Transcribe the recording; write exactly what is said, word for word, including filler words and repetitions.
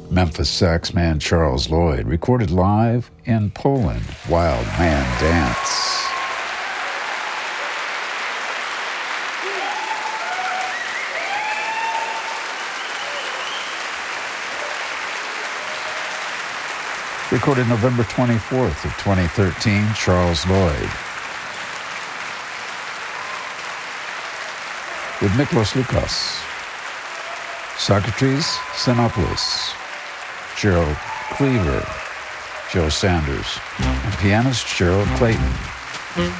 Memphis saxman Charles Lloyd, recorded live in Poland, Wild Man Dance. Recorded November twenty-fourth of twenty thirteen, Charles Lloyd. With Miklos Lukas, Socrates Xenopoulos, Gerald Cleaver, Joe Sanders, and pianist Gerald Clayton.